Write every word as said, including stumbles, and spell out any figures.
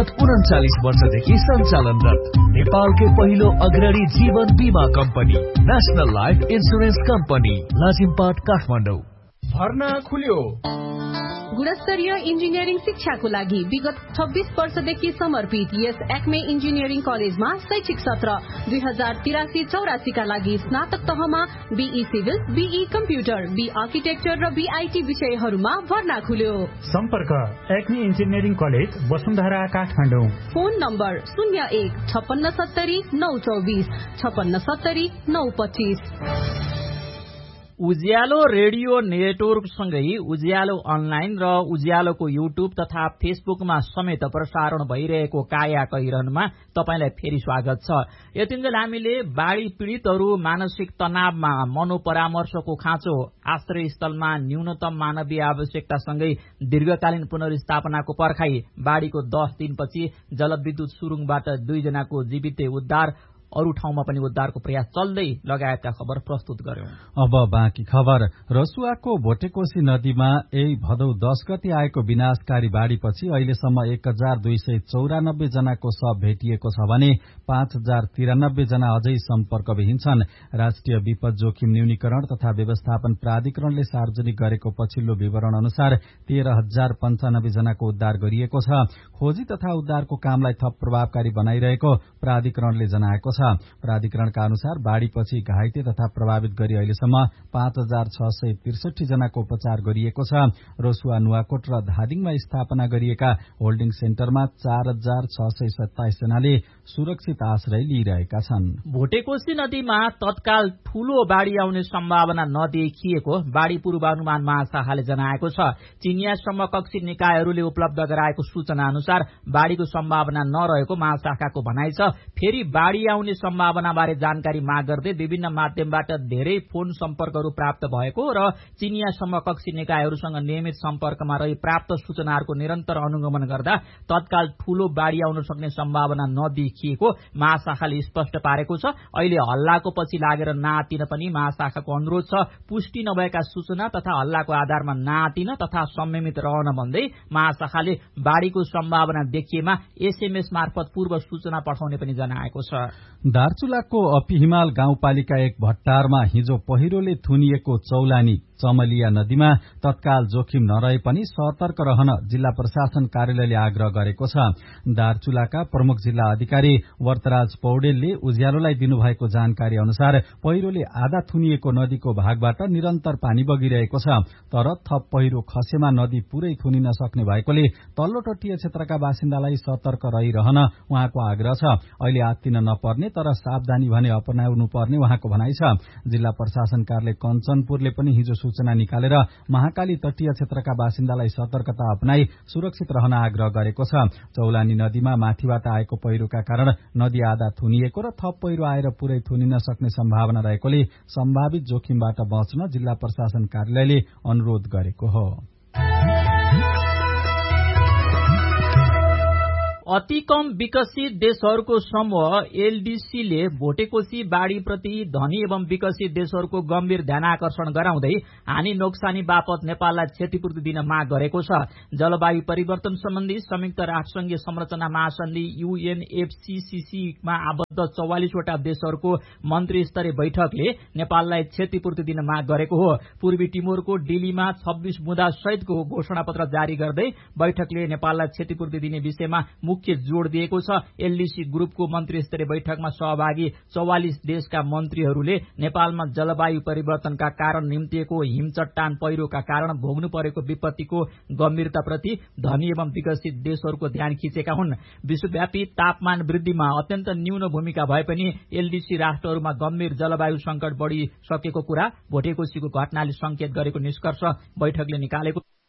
विगत उन्चालिस वर्षदेखि सञ्चालनरत नेपालकै पहिलो अग्रणी जीवन बीमा company national life insurance company Lazimpat Kathmandu. भर्ना खुल्यो। गुणस्तरीय इन्जिनियरिङ शिक्षाको लागि विगत छब्बीस वर्षदेखि समर्पित यस एक्मे इन्जिनियरिङ कलेजमा शैक्षिक सत्र दुई हजार तिरासी चौरासी का लागि स्नातक तहमा be civil, be computer, be architecture र बीआईटी विषयहरूमा भर्ना खुल्यो। सम्पर्क Acme engineering college Vasundhara Kathmandu. Phone number शून्य एक छप्पन्न सत्तरी नौ चौबिस छप्पन्न सत्तरी नौ पच्चीस। उज्यालो रेडियो नेटवर्कसँगै उज्यालो अनलाइन र उज्यालोको युट्युब तथा फेसबुकमा समेत प्रसारण भइरहेको काया कैरनमा तपाईलाई फेरि स्वागत छ। यतिन्जेल हामीले बाढ़ी पीड़ितहरू मानसिक तनावमा मनोपरामर्शको खाँचो, आश्रय स्थलमा न्यूनतम मानवीय आवश्यकतासँगै दीर्घकालीन पुनर्स्थापनाको पर्खाई, बाढ़ीको दस दिनपछि जलविद्युत सुरुङबाट दुईजनाको जीवित उद्धार, अरू ठाउँमा पनि उद्धारको प्रयास चल्दै लगायतका खबर प्रस्तुत गर्यौं। अब बाँकी खबर। रसुवाको भोटेकोशी नदीमा यही भदौ दस गते आएको विनाशकारी बाढ़ीपछि अहिलेसम्म एक हजार दुई सय चौरानब्बे जनाको शव भेटिएको छ भने पाँच हजार तिरानब्बे जना अझै सम्पर्कविहीन छन्। राष्ट्रिय विपद जोखिम न्यूनीकरण तथा व्यवस्थापन प्राधिकरणले सार्वजनिक गरेको पछिल्लो विवरण अनुसार तेह्र हजार पञ्चानब्बे जनाको उद्धार गरिएको छ। खोजी तथा उद्धारको कामलाई थप प्रभावकारी बनाइरहेको प्राधिकरणले जनाएको छ। प्राधिकरणका अनुसार बाढ़ीपछि घाइते तथा प्रभावित गरी अहिलेसम्म पाँच हजार छ सय त्रिसठी जनाको उपचार गरिएको छ। रसुवा, नुवाकोट र धादिङमा स्थापना गरिएका होल्डिङ सेन्टरमा चार हजार छ सय सत्ताइस जनाले सुरक्षित आश्रय लिइरहेका छन्। भोटेकोशी नदीमा तत्काल ठूलो बाढ़ी आउने सम्भावना नदेखिएको बाढ़ी पूर्वानुमान महाशाखाले जनाएको छ। चिनिया समकक्षी निकायहरूले उपलब्ध गराएको सूचना अनुसार बाढ़ीको सम्भावना नरहेको महाशाखाको भनाइ छ। फेरि बाढ़ी आउने सम्भावना बारे जानकारी माग गर्दै विभिन्न माध्यमबाट धेरै फोन सम्पर्कहरू प्राप्त भएको र चिनिया समकक्षी निकायहरूसँग नियमित सम्पर्कमा रही प्राप्त सूचनाहरूको निरन्तर अनुगमन गर्दा तत्काल ठूलो बाढ़ी आउन सक्ने सम्भावना नदेखिएको महाशाखाले स्पष्ट पारेको छ। अहिले हल्लाको पछि लागेर नआतिन पनि महाशाखाको अनुरोध छ। पुष्टि नभएका सूचना तथा हल्लाको आधारमा नआतिन तथा संयमित रहन भन्दै महाशाखाले बाढ़ीको सम्भावना देखिएमा एसएमएस मार्फत पूर्व सूचना पठाउने पनि जनाएको छ। दार्चुलाको अपिहिमाल गाउँपालिका एक भट्टारमा हिजो पहिरोले थुनिएको चौलानी चमलिया नदीमा तत्काल जोखिम नरहे पनि सतर्क रहन जिल्ला प्रशासन कार्यालयले आग्रह गरेको छ। दार्चुलाका प्रमुख जिल्ला अधिकारी वर्तराज पौडेलले उज्यालोलाई दिनुभएको जानकारी अनुसार पहिरोले आधा थुनिएको नदीको भागबाट निरन्तर पानी बगिरहेको छ। तर थप पहिरो खसेमा नदी पूरै थुनिन सक्ने भएकोले तल्लो तटीय क्षेत्रका बासिन्दालाई सतर्क रहिरहन उहाँको आग्रह छ। अहिले आत्तिन नपर्ने तर सावधानी भने अपनाउनु पर्ने उहाँको भनाइ छ। जिल्ला प्रशासन कार्यालय कञ्चनपुरले पनि हिजो सूचना निकालेर महाकाली तटीय क्षेत्रका बासिन्दालाई सतर्कता अपनाई सुरक्षित रहन आग्रह गरेको छ। चौलानी नदीमा माथिबाट आएको पहिरोका कारण नदी आधा थुनिएको र थप पहिरो आएर पूरै थुनिन सक्ने सम्भावना रहेकोले सम्भावित जोखिमबाट बच्न जिल्ला प्रशासन कार्यालयले अनुरोध गरेको हो। अति कम विकसित देशहरूको समूह एलडीसीले भोटेकोशी बाढ़ीप्रति धनी एवं विकसित देशहरूको गम्भीर ध्यानाकर्षण गराउँदै हानि नोक्सानी बापत नेपाललाई क्षतिपूर्ति दिन माग गरेको छ। जलवायु परिवर्तन सम्बन्धी संयुक्त राष्ट्रसंघीय संरचना महासन्धि यूएनएफसीसीसीमा आबद्ध चौवालिसवटा देशहरूको मन्त्री स्तरीय बैठकले नेपाललाई क्षतिपूर्ति दिन माग गरेको हो। पूर्वी टिमोरको डिलीमा छब्बीस बुँदा सहितको घोषणा पत्र जारी गर्दै बैठकले नेपाललाई क्षतिपूर्ति दिने विषयमा मुख्य जोड़ दिएको छ। एलडीसी ग्रुपको मन्त्री स्तरीय बैठकमा सहभागी चौवालिस देशका मन्त्रीहरूले नेपालमा जलवायु परिवर्तनका कारण निम्तिएको हिमचट्टान पहिरोका कारण भोग्नु परेको विपत्तिको गम्भीरताप्रति धनी एवं विकसित देशहरूको ध्यान खिचेका हुन्। विश्वव्यापी तापमान वृद्धिमा अत्यन्त न्यून भूमिका भए पनि एलडीसी राष्ट्रहरूमा गम्भीर जलवायु संकट बढ़िसकेको कुरा भोटेकोशीको घटनाले संकेत गरेको निष्कर्ष बैठकले निकालेको